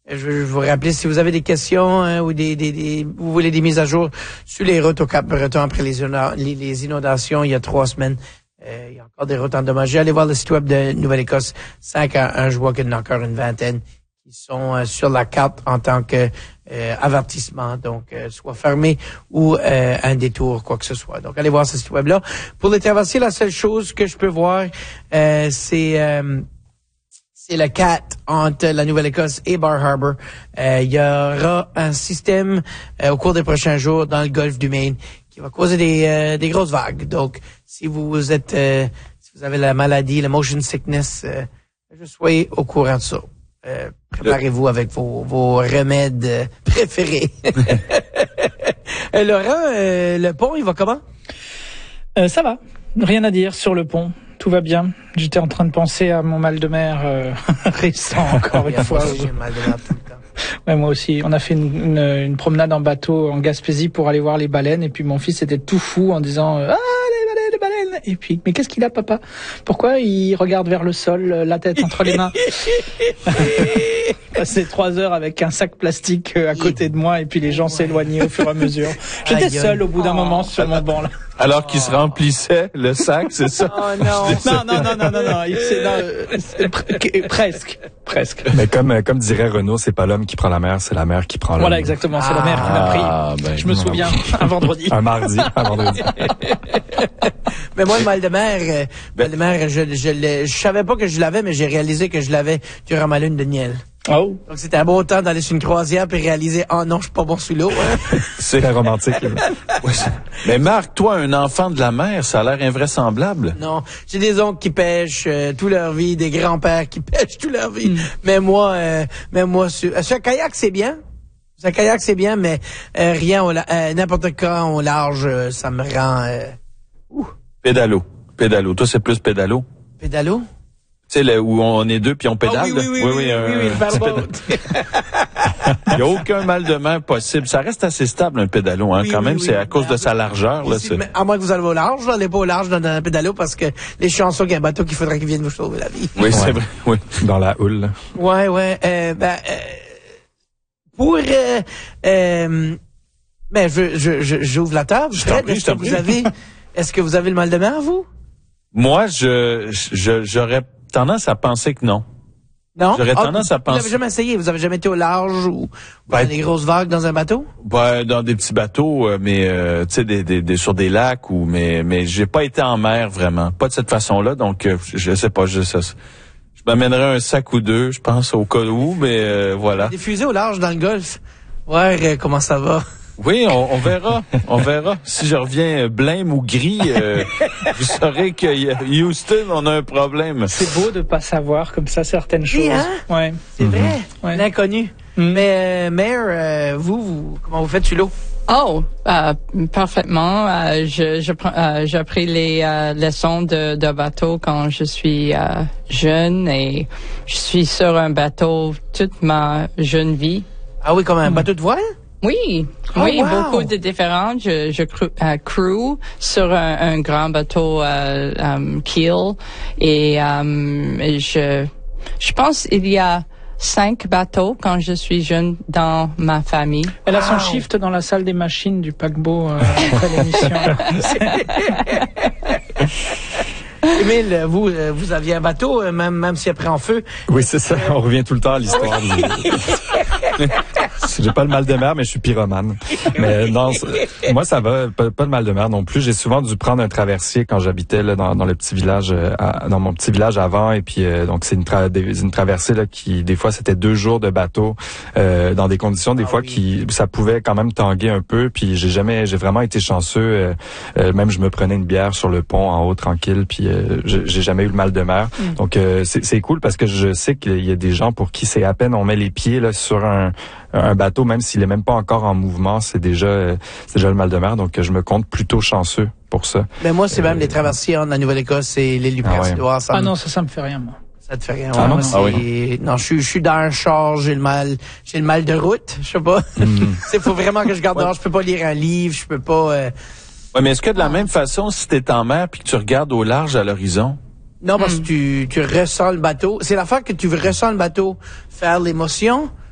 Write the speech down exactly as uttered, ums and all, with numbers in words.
Je veux vous rappeler, si vous avez des questions hein, ou des, des, des, vous voulez des mises à jour sur les routes au Cap-Breton après les, les, les inondations il y a trois semaines, euh, il y a encore des routes endommagées. Allez voir le site web de Nouvelle-Écosse cinq à un. Je vois qu'il y en a encore une vingtaine qui sont euh, sur la carte en tant que euh, avertissement, donc euh, soit fermé ou euh, un détour, quoi que ce soit. Donc allez voir ce site web-là. Pour les traversiers, la seule chose que je peux voir, euh, c'est... Euh, C'est le quatre entre la Nouvelle-Écosse et Bar Harbor. Euh, il y aura un système euh, au cours des prochains jours dans le golfe du Maine qui va causer des, euh, des grosses vagues. Donc, si vous êtes, euh, si vous avez la maladie, le motion sickness, euh, je soyez au courant de ça. Euh, préparez-vous avec vos, vos remèdes euh, préférés. euh, Laurent, euh, le pont, il va comment? Euh, ça va. Rien à dire sur le pont. Tout va bien. J'étais en train de penser à mon mal de mer euh, récent, encore une fois. J'ai mal de mer tout le temps. Ouais, moi aussi. On a fait une, une, une promenade en bateau en Gaspésie pour aller voir les baleines. Et puis mon fils était tout fou en disant euh, « Ah, les baleines, les baleines !» Et puis, mais qu'est-ce qu'il a, papa? Pourquoi il regarde vers le sol, la tête entre les mains? Passé trois heures avec un sac plastique à côté de moi et puis les gens ouais. s'éloignaient au fur et à mesure. J'étais Aïe, seul au bout d'un oh. moment sur mon banc là. Alors qu'il se remplissait le sac, c'est ça? Oh non. non, non, non, non, non, non, il, c'est, non c'est pre- presque, presque. Mais comme, comme dirait Renaud, c'est pas l'homme qui prend la mer, c'est la mer qui prend l'homme. Voilà, exactement, c'est ah, la mer qui m'a pris. Ah, ben, je me souviens, un vendredi. Un mardi, un vendredi. Mais moi, le mal de mer, euh, ben, mal de mer, je, je, je, je savais pas que je l'avais, mais j'ai réalisé que je l'avais durant ma lune de miel. Oh. Donc, c'était un beau temps d'aller sur une croisière puis réaliser, oh non, je suis pas bon sous l'eau, hein. C'est très romantique. Ouais, mais Marc, toi, un enfant de la mer, ça a l'air invraisemblable. Non. J'ai des oncles qui pêchent euh, toute leur vie, des grands-pères qui pêchent toute leur vie. Mm. Mais moi, euh, mais moi, sur, sur un kayak, c'est bien. Sur un kayak, c'est bien, mais euh, rien, au, euh, n'importe quand au large, euh, ça me rend, euh, ouh. Pédalo. Pédalo. Toi, c'est plus pédalo. Pédalo? Tu sais, là, où on est deux puis on pédale. Oh, oui, oui, oui, oui, oui, oui, euh, oui, oui, le paddleboat. Il n'y a aucun mal de mer possible. Ça reste assez stable, un pédalo, hein, oui, quand oui, même. oui, c'est oui, à cause de sa largeur, là. Si, à moins que vous allez au large, là, allez pas au large dans un pédalo parce que les chansons qu'il y a un bateau qu'il faudrait qu'il vienne vous sauver la vie. Oui, ouais. C'est vrai, oui. Dans la houle. Ouais, ouais, euh, ben, euh, pour, euh, euh, ben, je, je, je, j'ouvre la table. Je Fred, prie, est-ce que vous avez, est-ce que vous avez le mal de mer, vous? Moi, je, je, j'aurais tendance à penser que non. Non? J'aurais ah, tendance à penser... Vous n'avez jamais essayé? Vous avez jamais été au large ou ben, dans des grosses vagues dans un bateau? Ben, dans des petits bateaux, euh, mais euh, tu sais, des, des, des, sur des lacs ou mais mais j'ai pas été en mer vraiment, pas de cette façon-là. Donc, euh, je sais pas, je ça, je m'amènerais un sac ou deux, je pense au cas où, mais euh, voilà. Des fusées au large dans le golfe. Ouais, euh, comment ça va? Oui, on, on verra, on verra. Si je reviens blême ou gris, euh, vous saurez que Houston, on a un problème. C'est beau de pas savoir comme ça certaines choses. Oui, hein? Ouais. C'est mm-hmm. vrai, ouais. L'inconnu. Mm. Mais euh, Mère, euh, vous, vous, comment vous faites sur l'eau? Oh, euh, parfaitement. Euh, je, je, euh, j'ai appris les euh, leçons de, de bateau quand je suis euh, jeune et je suis sur un bateau toute ma jeune vie. Ah oui, comme un mm. bateau de voile? Oui, oh, oui, wow. beaucoup de différents. Je, je crew, uh, crew sur un, un grand bateau uh, um, keel et um, je, je pense il y a cinq bateaux quand je suis jeune dans ma famille. Elle a son wow. shift dans la salle des machines du paquebot euh, après l'émission. Émile, vous, vous aviez un bateau, même, même si après en feu. Oui, c'est ça. On revient tout le temps à l'histoire. J'ai pas le mal de mer, mais je suis pyromane. Mais non, moi ça va, pas, pas de mal de mer non plus. J'ai souvent dû prendre un traversier quand j'habitais là dans, dans le petit village, euh, à, dans mon petit village avant. Et puis euh, donc c'est une, tra- une traversée là qui des fois c'était deux jours de bateau euh, dans des conditions des ah, fois oui. qui ça pouvait quand même tanguer un peu. Puis j'ai jamais, j'ai vraiment été chanceux. Euh, euh, même je me prenais une bière sur le pont en haut tranquille. Puis euh, j'ai jamais eu le mal de mer. Mm. Donc euh, c'est, c'est cool parce que je sais qu'il y a des gens pour qui c'est à peine on met les pieds là sur un un bateau, même s'il est même pas encore en mouvement, c'est déjà c'est déjà le mal de mer. Donc je me compte plutôt chanceux pour ça. Mais moi c'est euh, même les traversiers en la Nouvelle-Écosse et les Lupercidoires. Ah, ouais. ah non, ça ça me fait rien moi. Ça te fait rien. Ah ouais, non, moi, ah oui. non, je suis je suis dans un char, j'ai le mal, j'ai le mal de route, je sais pas. Mm. C'est faut vraiment que je garde dehors, je peux pas lire un livre, je peux pas. Euh... Ouais, mais est-ce que de la ah. même façon, si t'es en mer puis que tu regardes au large à l'horizon? Non, parce que mm. tu tu ressens le bateau. C'est l'affaire que tu ressens le bateau faire l'émotion.